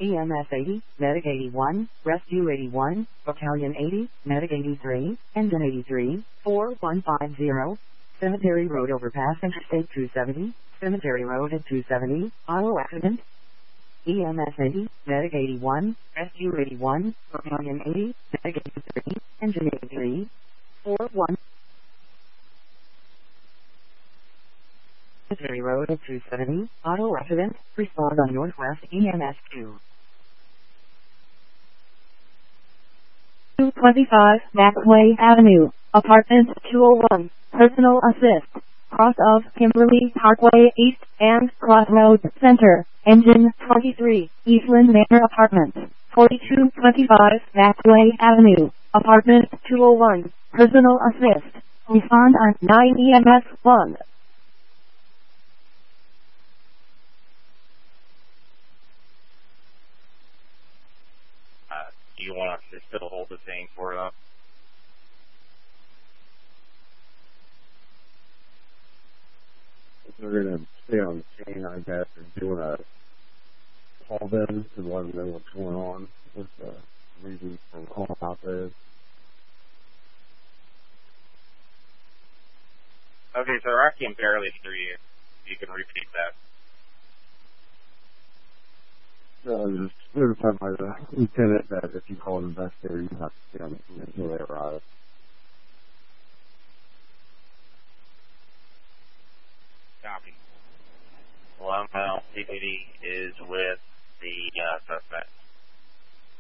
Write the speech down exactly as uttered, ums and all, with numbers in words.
E M S eighty, Medic eighty-one, Rescue eighty-one, Battalion eighty, Medic eighty-three, Engine eighty-three, four one five zero, Cemetery Road Overpass Interstate two seventy, Cemetery Road at two seventy, auto accident. E M S eighty, Medic eighty-one, Rescue eighty-one, Battalion eighty, Medic eighty-three, Engine eighty-three, four one. Cemetery Road at two seventy, auto accident, respond on Northwest E M S two. two twenty-five Maxway Avenue, Apartment two oh one, Personal Assist, cross of Kimberly Parkway East and Crossroads Center, Engine twenty-three, Eastland Manor Apartments, forty-two twenty-five Maxway Avenue, Apartment two oh one, Personal Assist, respond on nine E M S one. Do you want us to still hold the thing for it? We're going to stay on the chain, I guess, and do you want to call them to let them know what's going on, what the reason for calling out there is? Okay, so I can barely hear you. You can repeat that. Uh, just notified by the lieutenant that if you call an investigator, you have to stay on the chain until they arrive. Copy. Well, now C P D is with the uh, suspect.